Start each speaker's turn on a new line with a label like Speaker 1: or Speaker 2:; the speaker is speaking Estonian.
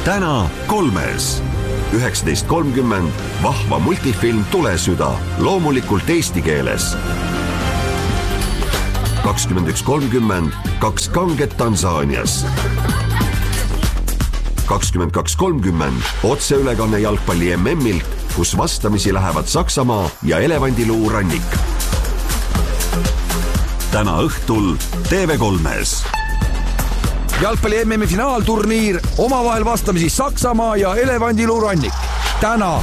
Speaker 1: täna 3. 19.30 vahva multifilm Tulesüda, loomulikult eesti keeles. 21.30 Kaks kanget Tansaanias. 22.30 otseülekanne jalgpalli MM-ilt, kus vastamisi lähevad Saksamaa ja Elevandiluu rannik. Täna õhtul TV3-s.
Speaker 2: Jalgpalli MM-i finaalturniir, omavahel vastamisi Saksamaa ja Elevandiluu rannik. Täna